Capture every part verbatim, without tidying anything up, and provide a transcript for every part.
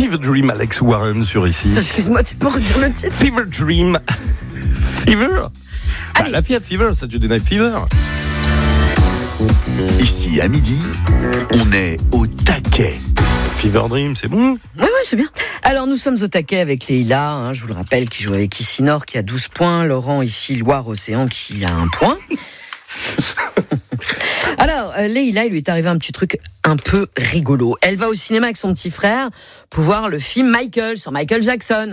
Fever Dream, Alex Warren sur ici. Excuse-moi, tu peux redire le titre? Fever Dream. Fever. Bah, la Fiat Fever, Saturday Night Fever. Ici, à midi, on est au taquet. Fever Dream, c'est bon? Oui, oui, c'est bien. Alors, nous sommes au taquet avec Leïla, hein, je vous le rappelle, qui joue avec ici Nord, qui a douze points. Laurent, ici, Loire-Océan, qui a un point. Alors, euh, Leïla, il lui est arrivé un petit truc un peu rigolo. Elle va au cinéma avec son petit frère pour voir le film Michael, sur Michael Jackson.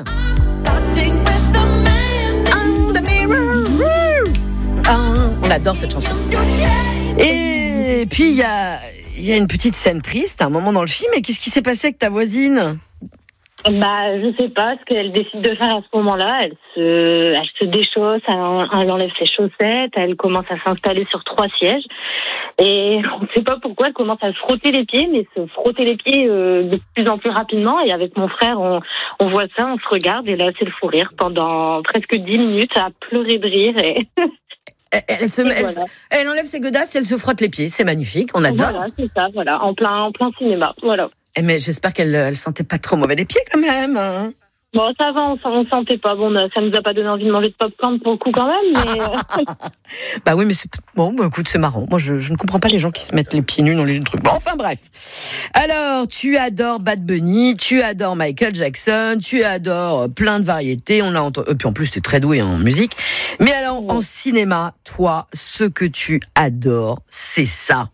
On adore cette chanson. Et puis, il y a, y a une petite scène triste, à un moment dans le film. Et qu'est-ce qui s'est passé avec ta voisine? Bah, je sais pas ce qu'elle décide de faire à ce moment-là. Elle se, elle se déchausse, elle, elle enlève ses chaussettes, elle commence à s'installer sur trois sièges. Et on ne sait pas pourquoi elle commence à se frotter les pieds, mais se frotter les pieds euh, de plus en plus rapidement. Et avec mon frère, on, on voit ça, on se regarde, et là, c'est le fou rire pendant presque dix minutes à pleurer de rire. Et elle, elle, se, elle, voilà. elle enlève ses godasses et elle se frotte les pieds. C'est magnifique, on adore. Voilà, c'est ça, voilà, en plein, en plein cinéma, voilà. Mais j'espère qu'elle elle sentait pas trop mauvais les pieds quand même. Hein. Bon, ça va, on, on sentait pas. Bon, ça nous a pas donné envie de manger de popcorn pour le coup quand même, mais... bah oui, mais c'est... Bon, bah écoute, c'est marrant. Moi, je, je ne comprends pas les gens qui se mettent les pieds nus dans les trucs. Bon, enfin bref. Alors, tu adores Bad Bunny, tu adores Michael Jackson, tu adores plein de variétés. On a entendu... Et puis en plus, tu es très doué en musique. Mais alors, ouais. En cinéma, toi, ce que tu adores, c'est ça.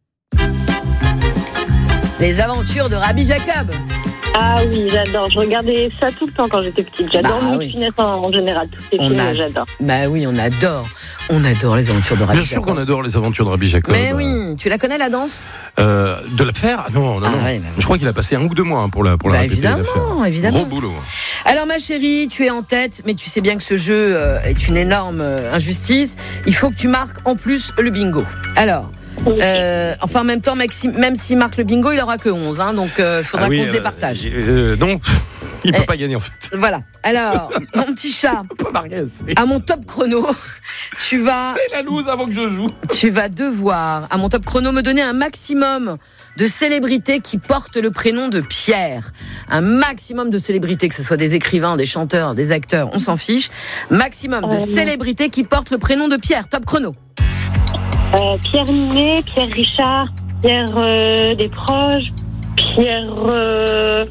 Les aventures de Rabbi Jacob. Ah oui, j'adore. Je regardais ça tout le temps quand j'étais petite. J'adore bah, les oui. en, en général. Tous ces films, a... j'adore. Bah oui, on adore. On adore les aventures de Rabbi Bien Jacob. Bien sûr qu'on adore les aventures de Rabbi Jacob. Mais oui, tu la connais la danse euh, De la faire Non, non, ah, non. Ouais, bah, je crois qu'il a passé un ou deux mois hein, pour la pour bah, la répéter. Évidemment, évidemment. Gros boulot. Alors ma chérie, tu es en tête, mais tu sais bien que ce jeu euh, est une énorme euh, injustice. Il faut que tu marques en plus le bingo. Alors. Euh, enfin, en même temps, Maxime, même s'il marque le bingo, il aura que onze, hein, donc il euh, faudra ah oui, qu'on se départage. Euh, donc, il ne peut pas gagner en fait. Voilà. Alors, mon petit chat, marquer, à mon top chrono, tu vas. C'est la loose avant que je joue. Tu vas devoir, à mon top chrono, me donner un maximum de célébrités qui portent le prénom de Pierre. Un maximum de célébrités, que ce soit des écrivains, des chanteurs, des acteurs, on s'en fiche. Maximum de euh... célébrités qui portent le prénom de Pierre. Top chrono. Euh, Pierre Ninet, Pierre Richard, Pierre euh, Desproges, Pierre... Euh...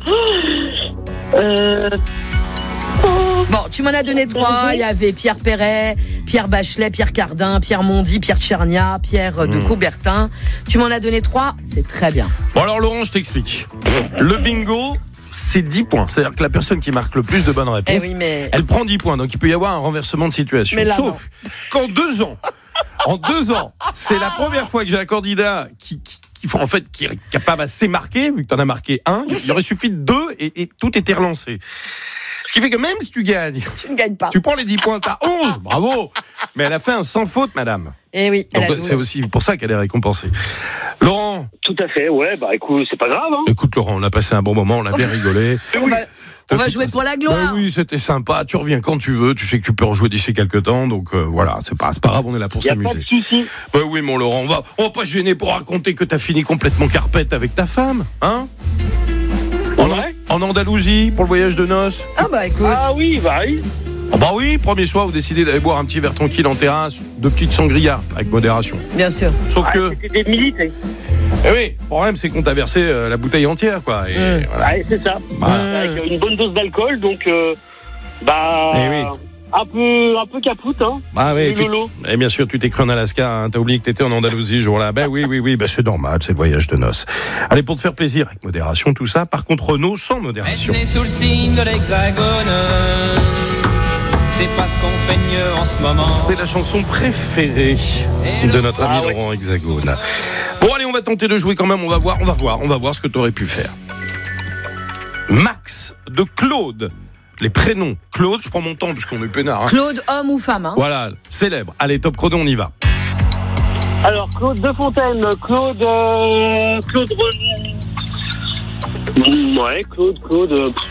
Euh... Bon, tu m'en as donné trois. Il y avait Pierre Perret, Pierre Bachelet, Pierre Cardin, Pierre Mondy, Pierre Tchernia, Pierre de Coubertin. Tu m'en as donné trois, c'est très bien. Bon alors Laurent, je t'explique. Le bingo... c'est dix points. C'est-à-dire que la personne qui marque le plus de bonnes réponses, eh oui, mais... elle prend dix points. Donc il peut y avoir un renversement de situation. Là, sauf non. qu'en deux ans, en deux ans, c'est la première fois que j'ai un candidat qui, qui, qui en fait, qui est capable assez marqué, vu que t'en as marqué un, il aurait suffi de deux et, et tout était relancé. Ce qui fait que même si tu gagnes, tu ne gagnes pas. Tu prends les dix points, t'as onze, bravo. Mais elle a fait un sans faute, madame. Eh oui. Donc c'est aussi pour ça qu'elle est récompensée. Laurent. Tout à fait, ouais, bah écoute, c'est pas grave. Hein. Écoute Laurent, on a passé un bon moment, on a bien rigolé. On va, on va jouer pour la gloire. Ben oui, c'était sympa. Tu reviens quand tu veux. Tu sais que tu peux rejouer d'ici quelques temps, donc euh, voilà, c'est pas, c'est pas grave, on est là pour y a s'amuser. Pas de souci. Ben oui, mon Laurent, on va, on va pas se gêner pour raconter que t'as fini complètement carpette avec ta femme, hein? En, ouais. en Andalousie pour le voyage de noces. Ah bah écoute. Ah oui, bah oui. Oh bah oui, premier soir, vous décidez d'aller boire un petit verre tranquille en terrasse, deux petites sangria, avec modération. Bien sûr. Sauf ouais, que... C'était des militaires. Eh oui, le problème c'est qu'on t'a versé euh, la bouteille entière, quoi. Et mmh. voilà. Ouais, c'est ça. Bah. Mmh. Avec une bonne dose d'alcool, donc... Euh, bah... Eh oui. Un peu, un peu capoute, hein. Ah oui, tu, lolo. Et bien sûr, tu t'es cru en Alaska, hein, t'as oublié que t'étais en Andalousie ce jour-là. Ben oui, oui, oui, ben c'est normal, c'est le voyage de noces. Allez, pour te faire plaisir, avec modération, tout ça. Par contre, Renault, sans modération. Sous le signe de l'Hexagone, c'est pas ce qu'on fait mieux en ce moment. C'est la chanson préférée de notre ami ah, Laurent ouais. Hexagone. Bon, allez, on va tenter de jouer quand même, on va voir, on va voir, on va voir ce que t'aurais pu faire. Max de Claude. Les prénoms. Claude, je prends mon temps parce qu'on est peinard. Hein. Claude, homme ou femme. Hein. Voilà, célèbre. Allez, top chrono, on y va. Alors, Claude de Fontaine, Claude... Euh, Claude... Ouais, Claude, Claude...